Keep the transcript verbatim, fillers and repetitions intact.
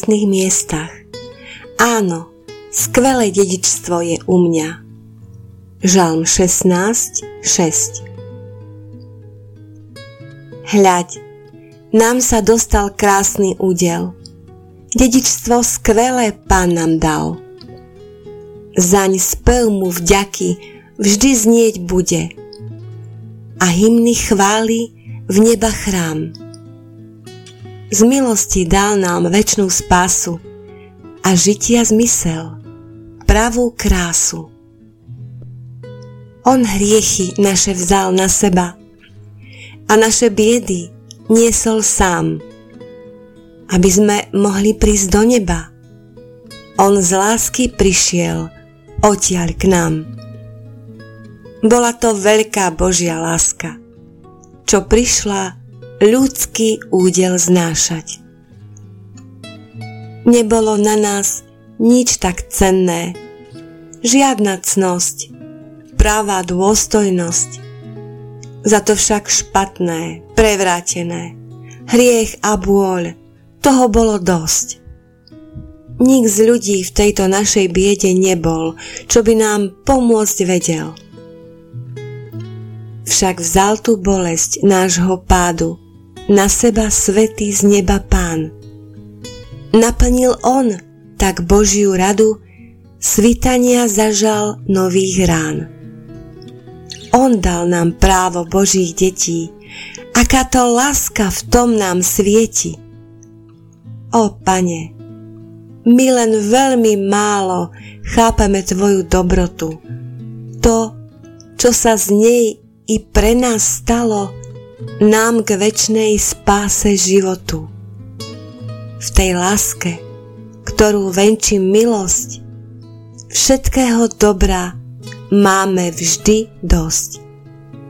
krásnych miestach. Áno, skvelé dedičstvo je u mňa. Žalm šestnásť šesť. Hľaď, nám sa dostal krásny údel. Dedičstvo skvelé Pán nám dal. Zaň spev mu vďaky vždy znieť bude a hymny chvály v neba chrám. Z milosti dal nám večnú spásu a žitia zmysel, pravú krásu. On hriechy naše vzal na seba a naše biedy niesol sám, aby sme mohli prísť do neba. On z lásky prišiel odtiaľ k nám. Bola to veľká Božia láska, čo prišla ľudský údel znášať. Nebolo na nás nič tak cenné, žiadna cnosť, pravá dôstojnosť, za to však špatné, prevrátené, hriech a bôľ, toho bolo dosť. Nik z ľudí v tejto našej biede nebol, čo by nám pomôcť vedel. Však vzal tú bolesť nášho pádu na seba svätý z neba Pán. Naplnil on tak Božiu radu, svitania zažal nových rán. On dal nám právo Božích detí, aká to láska v tom nám svieti. Ó Pane, my len veľmi málo chápeme Tvoju dobrotu. To, čo sa z nej i pre nás stalo, nám k večnej spáse životu. V tej láske, ktorú venčí milosť, všetkého dobra máme vždy dosť.